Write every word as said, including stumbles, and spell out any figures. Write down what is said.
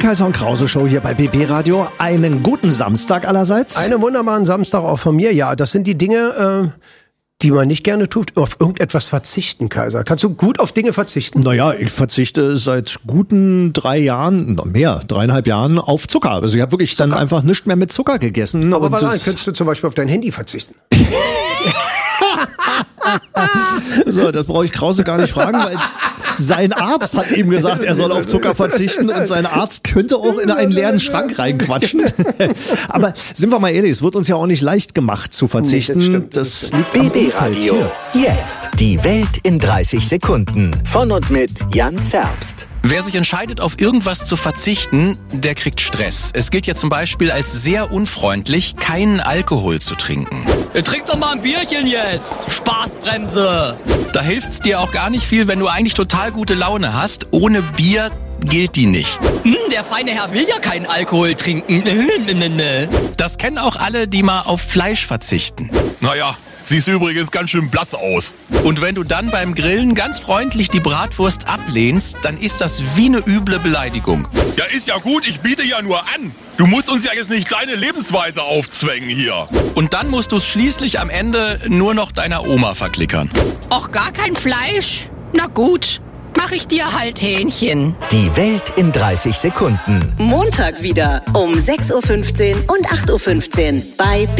Kaiser und Krause Show hier bei B B Radio. Einen guten Samstag allerseits. Einen wunderbaren Samstag auch von mir. Ja, das sind die Dinge, äh, die man nicht gerne tut. Auf irgendetwas verzichten, Kaiser. Kannst du gut auf Dinge verzichten? Naja, ich verzichte seit guten drei Jahren, noch mehr, dreieinhalb Jahren auf Zucker. Also ich habe wirklich Zucker. dann einfach nichts mehr mit Zucker gegessen. Aber und was das könntest du zum Beispiel auf dein Handy verzichten? So, das brauche ich Krause gar nicht fragen, weil sein Arzt hat ihm gesagt, er soll auf Zucker verzichten und sein Arzt könnte auch in einen leeren Schrank reinquatschen. Aber sind wir mal ehrlich, es wird uns ja auch nicht leicht gemacht zu verzichten. Nee, das stimmt, das das liegt B B Radio. Jetzt die Welt in dreißig Sekunden. Von und mit Jan Zerbst. Wer sich entscheidet, auf irgendwas zu verzichten, der kriegt Stress. Es gilt ja zum Beispiel als sehr unfreundlich, keinen Alkohol zu trinken. Trink doch mal ein Bierchen jetzt, Spaßbremse. Da hilft's dir auch gar nicht viel, wenn du eigentlich total gute Laune hast. Ohne Bier gilt die nicht. Hm, der feine Herr will ja keinen Alkohol trinken. Das kennen auch alle, die mal auf Fleisch verzichten. Naja, siehst übrigens ganz schön blass aus. Und wenn du dann beim Grillen ganz freundlich die Bratwurst ablehnst, dann ist das wie eine üble Beleidigung. Ja, ist ja gut, ich biete ja nur an. Du musst uns ja jetzt nicht deine Lebensweise aufzwängen hier. Und dann musst du es schließlich am Ende nur noch deiner Oma verklickern. Och, gar kein Fleisch? Na gut, mach ich dir halt Hähnchen. Die Welt in dreißig Sekunden. Montag wieder um sechs Uhr fünfzehn und acht Uhr fünfzehn bei B